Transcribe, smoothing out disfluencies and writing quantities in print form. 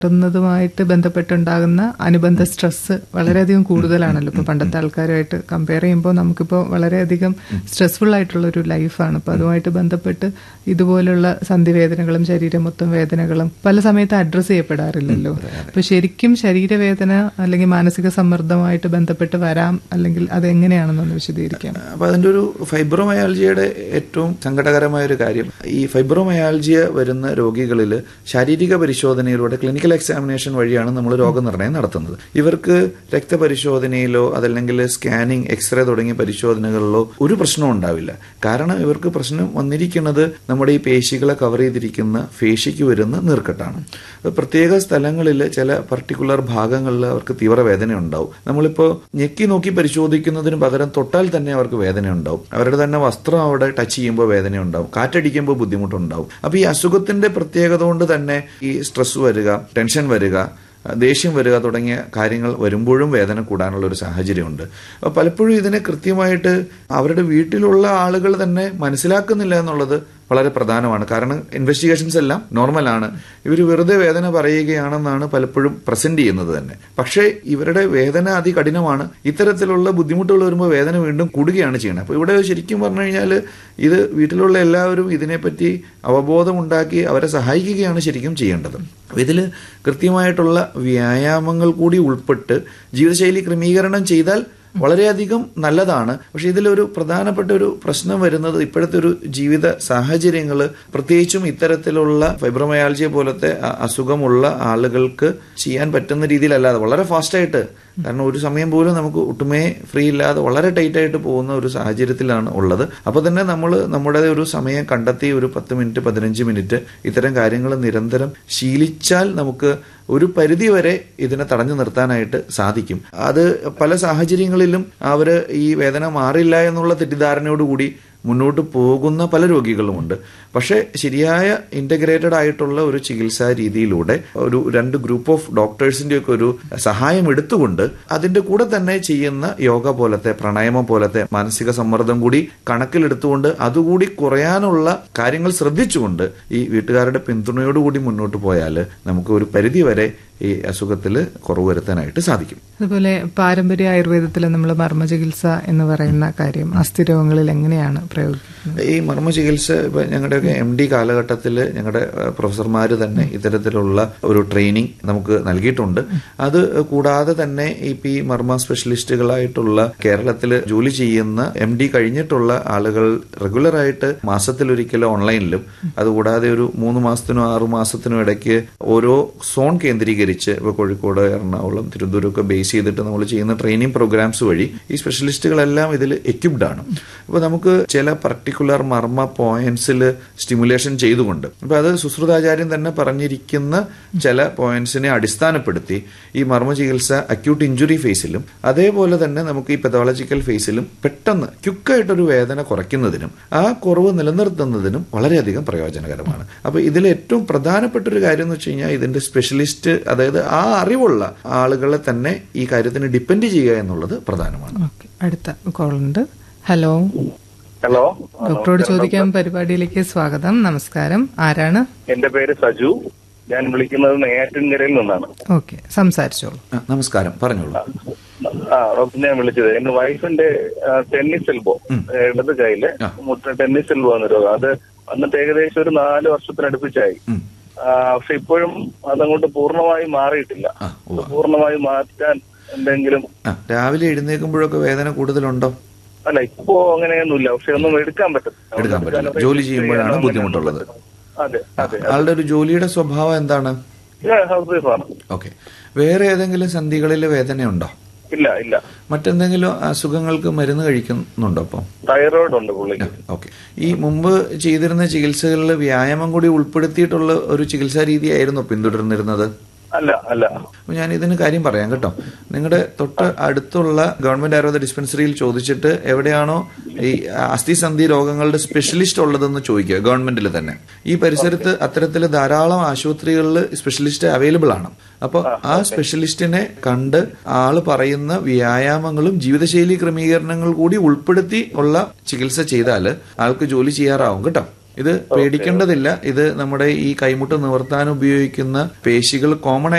ുന്നതുമായിട്ട് ബന്ധപ്പെട്ടുണ്ടാകുന്ന അനുബന്ധ സ്ട്രെസ് വളരെയധികം കൂടുതലാണല്ലോ. ഇപ്പോൾ പണ്ടത്തെ ആൾക്കാരുമായിട്ട് കമ്പയർ ചെയ്യുമ്പോൾ നമുക്കിപ്പോൾ വളരെയധികം സ്ട്രെസ്ഫുൾ ആയിട്ടുള്ളൊരു ലൈഫാണ്. അപ്പോൾ അതുമായിട്ട് ബന്ധപ്പെട്ട് ഇതുപോലുള്ള സന്ധിവേദനകളും ശരീരം മൊത്തം വേദനകളും പല സമയത്ത് അഡ്രസ്സ് ചെയ്യപ്പെടാറില്ലല്ലോ. അപ്പോൾ ശരിക്കും ശരീരവേദന അല്ലെങ്കിൽ മാനസിക സമ്മർദ്ദമായിട്ട് ബന്ധപ്പെട്ട് വരാം, അല്ലെങ്കിൽ അതെങ്ങനെയാണെന്നൊന്ന് വിശദീകരിക്കാം. അപ്പോൾ അതിൻ്റെ ഒരു ഫൈബ്രോമയാൾജിയയുടെ ഏറ്റവും സങ്കടകരമായ ഒരു കാര്യം, ഈ ഫൈബ്രോമയാൾജിയ വരുന്ന രോഗികളിൽ ശാരീരിക പരിശോധനയിലൂടെ ക്ലിനിക്കൽ എക്സാമിനേഷൻ വഴിയാണ് നമ്മൾ രോഗനിർണയം നടത്തുന്നത്. ഇവർക്ക് രക്തപരിശോധനയിലോ അതല്ലെങ്കിൽ സ്കാനിങ്, എക്സ്റേ തുടങ്ങിയ പരിശോധനകളിലോ ഒരു പ്രശ്നവും ഉണ്ടാവില്ല. കാരണം ഇവർക്ക് പ്രശ്നം വന്നിരിക്കുന്നത് നമ്മുടെ ഈ പേശികളെ കവർ ചെയ്തിരിക്കുന്ന പേശിക്ക് വരുന്ന നീർക്കെട്ടാണ്. പ്രത്യേക സ്ഥലങ്ങളിൽ ചില പർട്ടിക്കുലർ ഭാഗങ്ങളിൽ അവർക്ക് തീവ്രവേദന ഉണ്ടാവും. നമ്മളിപ്പോൾ ഞെക്കി നോക്കി പരിശോധിക്കുന്നതിന് പകരം തൊട്ടാൽ തന്നെ അവർക്ക് വേദന ഉണ്ടാവും. അവരുടെ തന്നെ വസ്ത്രം അവിടെ ടച്ച് ചെയ്യുമ്പോൾ വേദന ഉണ്ടാവും, കാറ്റടിക്കുമ്പോൾ ബുദ്ധിമുട്ടുണ്ടാവും. അപ്പോൾ ഈ അസുഖത്തിന്റെ പ്രത്യേകത കൊണ്ട് തന്നെ ഈ സ്ട്രെസ് വരിക, ടെൻഷൻ വരിക, ദേഷ്യം വരിക തുടങ്ങിയ കാര്യങ്ങൾ വരുമ്പോഴും വേദന കൂടാനുള്ള ഒരു സാഹചര്യമുണ്ട്. അപ്പോൾ പലപ്പോഴും ഇതിനെ കൃത്യമായിട്ട് അവരുടെ വീട്ടിലുള്ള ആളുകൾ തന്നെ മനസ്സിലാക്കുന്നില്ല എന്നുള്ളത് വളരെ പ്രധാനമാണ്. കാരണം ഇൻവെസ്റ്റിഗേഷൻസ് എല്ലാം നോർമലാണ്, ഇവർ വെറുതെ വേദന പറയുകയാണെന്നാണ് പലപ്പോഴും പ്രസന്റ് ചെയ്യുന്നത് തന്നെ. പക്ഷേ ഇവരുടെ വേദന അതികഠിനമാണ്. ഇത്തരത്തിലുള്ള ബുദ്ധിമുട്ടുകൾ വരുമ്പോൾ വേദന വീണ്ടും കൂടുകയാണ് ചെയ്യുന്നത്. അപ്പോൾ ഇവിടെ ശരിക്കും പറഞ്ഞു കഴിഞ്ഞാൽ ഇത് വീട്ടിലുള്ള എല്ലാവരും ഇതിനെപ്പറ്റി അവബോധമുണ്ടാക്കി അവരെ സഹായിക്കുകയാണ് ശരിക്കും ചെയ്യേണ്ടത്. ഇതിൽ കൃത്യമായിട്ടുള്ള വ്യായാമങ്ങൾ കൂടി ഉൾപ്പെട്ട് ജീവിതശൈലി ക്രമീകരണം ചെയ്താൽ വളരെയധികം നല്ലതാണ്. പക്ഷെ ഇതിലൊരു പ്രധാനപ്പെട്ട ഒരു പ്രശ്നം വരുന്നത് ഇപ്പോഴത്തെ ഒരു ജീവിത സാഹചര്യങ്ങൾ, പ്രത്യേകിച്ചും ഇത്തരത്തിലുള്ള ഫൈബ്രോമയാൾജിയ പോലത്തെ അസുഖമുള്ള ആളുകൾക്ക് ചെയ്യാൻ പറ്റുന്ന രീതിയിലല്ലാതെ വളരെ ഫാസ്റ്റായിട്ട്, കാരണം ഒരു സമയം പോലും നമുക്ക് ഒട്ടുമേ ഫ്രീ ഇല്ലാതെ വളരെ ടൈറ്റായിട്ട് പോകുന്ന ഒരു സാഹചര്യത്തിലാണ് ഉള്ളത്. അപ്പോൾ തന്നെ നമ്മൾ നമ്മുടെ ഒരു സമയം കണ്ടെത്തി ഒരു 10 മിനിറ്റ് 15 മിനിറ്റ് ഇത്തരം കാര്യങ്ങൾ നിരന്തരം ശീലിച്ചാൽ നമുക്ക് ഒരു പരിധി വരെ ഇതിനെ തടഞ്ഞു നിർത്താനായിട്ട് സാധിക്കും. അത് പല സാഹചര്യങ്ങളിലും അവർ ഈ വേദന മാറില്ല എന്നുള്ള തെറ്റിദ്ധാരണയോടുകൂടി മുന്നോട്ട് പോകുന്ന പല രോഗികളുമുണ്ട്. പക്ഷേ ശരിയായ ഇന്റഗ്രേറ്റഡ് ആയിട്ടുള്ള ഒരു ചികിത്സാ രീതിയിലൂടെ ഒരു 2 ഗ്രൂപ്പ് ഓഫ് ഡോക്ടേഴ്സിന്റെ ഒക്കെ ഒരു സഹായം എടുത്തുകൊണ്ട് അതിന്റെ കൂടെ തന്നെ ചെയ്യുന്ന യോഗ പോലത്തെ, പ്രാണായാമം പോലത്തെ മാനസിക സമ്മർദ്ദം കൂടി കണക്കിലെടുത്തുകൊണ്ട് അതുകൂടി കുറയാനുള്ള കാര്യങ്ങൾ ശ്രദ്ധിച്ചുകൊണ്ട് ഈ വീട്ടുകാരുടെ പിന്തുണയോടുകൂടി മുന്നോട്ട് പോയാൽ നമുക്ക് ഒരു പരിധി വരെ ഈ അസുഖത്തിൽ കുറവ് വരുത്താനായിട്ട് സാധിക്കും. അതുപോലെ പാരമ്പര്യ ആയുർവേദത്തിൽ നമ്മൾ മർമ്മ ചികിത്സ എന്ന് പറയുന്ന കാര്യം അസ്ഥിരോഗങ്ങളിൽ എങ്ങനെയാണ് പ്രയോഗിക്കുന്നത്? ഈ മർമ്മ ചികിത്സ ഇപ്പൊ ഞങ്ങളുടെയൊക്കെ MD കാലഘട്ടത്തിൽ ഞങ്ങളുടെ പ്രൊഫസർമാർ തന്നെ ഇത്തരത്തിലുള്ള ഒരു ട്രെയിനിങ് നമുക്ക് നൽകിയിട്ടുണ്ട്. അത് കൂടാതെ തന്നെ ഇപ്പൊ ഈ മർമ്മ സ്പെഷ്യലിസ്റ്റുകളായിട്ടുള്ള കേരളത്തിൽ ജോലി ചെയ്യുന്ന MD കഴിഞ്ഞിട്ടുള്ള ആളുകൾ റെഗുലറായിട്ട് മാസത്തിലൊരിക്കലും ഓൺലൈനിലും അതുകൂടാതെ ഒരു 3 മാസത്തിനോ 6 മാസത്തിനോ ഇടയ്ക്ക് ഓരോ സോൺ കേന്ദ്രീകരിച്ച് ഇപ്പൊ കോഴിക്കോട്, എറണാകുളം, തിരുവനന്തപുരം ഒക്കെ ബേസ് ചെയ്തിട്ട് നമ്മൾ ചെയ്യുന്ന ട്രെയിനിങ് പ്രോഗ്രാംസ് വഴി ഈ സ്പെഷ്യലിസ്റ്റുകളെല്ലാം ഇതിൽ എക്യുപ്ഡ് ആണ്. അപ്പൊ നമുക്ക് ചില പർട്ടിക്കുലർ മർമ്മ പോയിന്റ്സിൽ സ്റ്റിമുലേഷൻ ചെയ്തുകൊണ്ട്, അപ്പൊ അത് സുശ്രുതാചാര്യൻ തന്നെ പറഞ്ഞിരിക്കുന്ന ചില പോയിന്റ്സിനെ അടിസ്ഥാനപ്പെടുത്തി ഈ മർമ്മ ചികിത്സ അക്യൂട്ട് ഇഞ്ചുറി ഫേസിലും അതേപോലെ തന്നെ നമുക്ക് ഈ പെതോളജിക്കൽ ഫേസിലും പെട്ടെന്ന് ക്വിക്കായിട്ടൊരു വേദന കുറയ്ക്കുന്നതിനും ആ കുറവ് നിലനിർത്തുന്നതിനും വളരെയധികം പ്രയോജനകരമാണ്. അപ്പൊ ഇതിൽ ഏറ്റവും പ്രധാനപ്പെട്ട ഒരു കാര്യം എന്ന് വെച്ച് കഴിഞ്ഞാൽ ഇതിന്റെ സ്പെഷ്യലിസ്റ്റ്, അതായത് ആ അറിവുള്ള ആളുകളെ തന്നെ ഈ കാര്യത്തിന് ഡിപ്പെൻഡ് ചെയ്യുക എന്നുള്ളത് പ്രധാനമാണ്. അടുത്ത കോളുണ്ട്. ഹലോ. ഹലോ, ഡോക്ടറോട് ചോദിക്കാൻ പരിപാടിയിലേക്ക് സ്വാഗതം. നമസ്കാരം. ആരാണ്? എന്റെ പേര് സജു. ഞാൻ വിളിക്കുന്നത് നെയ്യാറ്റിൻകരയിൽ നിന്നാണ്. ഓക്കെ, സംസാരിച്ചോളൂ. നമസ്കാരം, പറഞ്ഞോളൂ. ഡോക്ടർ, ഞാൻ വിളിച്ചത് എന്റെ വൈഫിന്റെ ടെന്നീസ് എൽബോ, ഇടത് കൈയില് ടെന്നീസ് എൽബോ എന്ന രോഗം. അത് വന്നിട്ട് ഏകദേശം ഒരു 4 വർഷത്തിനടുപ്പിച്ചായി. പക്ഷെ ഇപ്പോഴും അതങ്ങോട്ട് പൂർണ്ണമായി മാറിയിട്ടില്ല. പൂർണ്ണമായി മാറ്റാൻ എന്തെങ്കിലും? രാവിലെ എഴുന്നേൽക്കുമ്പോഴൊക്കെ വേദന കൂടുതലുണ്ടോ? അല്ല, ഇപ്പോ അങ്ങനെയൊന്നുമില്ല. പക്ഷെ ഒന്നും എടുക്കാൻ പറ്റില്ല. ജോലി ചെയ്യുമ്പോഴാണ് ബുദ്ധിമുട്ടുള്ളത്. അതെ അതെ. ആളുടെ ഒരു ജോലിയുടെ സ്വഭാവം എന്താണ്? ഹൗസ് വൈഫാണ്. ഓക്കെ. വേറെ ഏതെങ്കിലും സന്ധികളിൽ വേദനയുണ്ടോ? ഇല്ല ഇല്ല. മറ്റെന്തെങ്കിലും അസുഖങ്ങൾക്ക് മരുന്ന് കഴിക്കുന്നുണ്ടോ? അപ്പം തൈറോയിഡ് ഉണ്ട് പുള്ളിക്ക്. ഓക്കെ. ഈ മുമ്പ് ചെയ്തിരുന്ന ചികിത്സകളിൽ വ്യായാമം കൂടി ഉൾപ്പെടുത്തിയിട്ടുള്ള ഒരു ചികിത്സാ രീതിയായിരുന്നു പിന്തുടർന്നിരുന്നത്? അല്ല അല്ല. ഞാൻ ഇതിന് കാര്യം പറയാം കേട്ടോ. നിങ്ങളുടെ തൊട്ട് അടുത്തുള്ള ഗവൺമെന്റ് ആയുർവേദ ഡിസ്പെൻസറിയിൽ ചോദിച്ചിട്ട് എവിടെയാണോ ഈ അസ്ഥിസന്ധി രോഗങ്ങളുടെ സ്പെഷ്യലിസ്റ്റ് ഉള്ളതെന്ന് ചോദിക്കുക, ഗവൺമെന്റിൽ തന്നെ. ഈ പരിസരത്ത് അത്തരത്തിൽ ധാരാളം ആശുപത്രികളിൽ സ്പെഷ്യലിസ്റ്റ് അവൈലബിൾ ആണ്. അപ്പോൾ ആ സ്പെഷ്യലിസ്റ്റിനെ കണ്ട് ആള് പറയുന്ന വ്യായാമങ്ങളും ജീവിതശൈലി ക്രമീകരണങ്ങൾ കൂടി ഉൾപ്പെടുത്തി ഉള്ള ചികിത്സ ചെയ്താൽ ആൾക്ക് ജോലി ചെയ്യാറാവും കേട്ടോ. ഇത് പേടിക്കേണ്ടതില്ല. ഇത് നമ്മുടെ ഈ കൈമുട്ട് നിവർത്താൻ ഉപയോഗിക്കുന്ന പേശികൾ കോമൺ